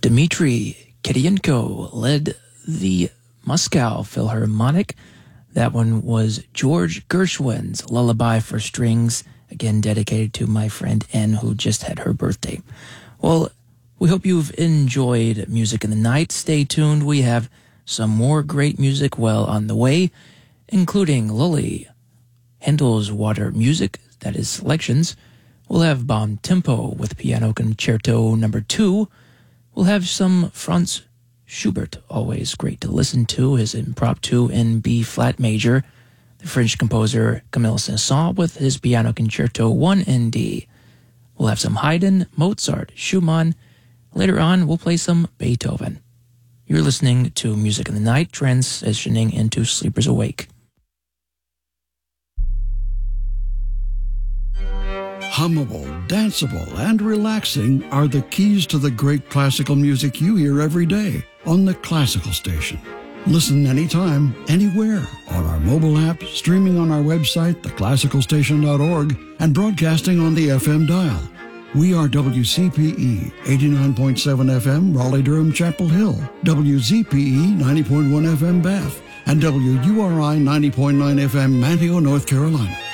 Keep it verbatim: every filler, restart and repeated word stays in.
Dmitri Kirienko led the Moscow Philharmonic. That one was George Gershwin's Lullaby for Strings, again dedicated to my friend Anne, who just had her birthday. Well, we hope you've enjoyed Music in the Night. Stay tuned. We have some more great music well on the way, including Lully, Handel's Water Music, that is selections. We'll have Bon Tempo with Piano Concerto number two. We'll have some Franz Schubert, always great to listen to, his impromptu in B-flat major. The French composer Camille Saint-Saëns with his Piano Concerto one in D. We'll have some Haydn, Mozart, Schumann. Later on, we'll play some Beethoven. You're listening to Music in the Night, transitioning into Sleepers Awake. Hummable, danceable, and relaxing are the keys to the great classical music you hear every day on the Classical Station. Listen anytime, anywhere, on our mobile app, streaming on our website, the classical station dot org, and broadcasting on the F M dial. We are W C P E eighty-nine point seven F M, Raleigh-Durham, Chapel Hill, W Z P E ninety point one F M, Bath, and W U R I ninety point nine F M, Manteo, North Carolina.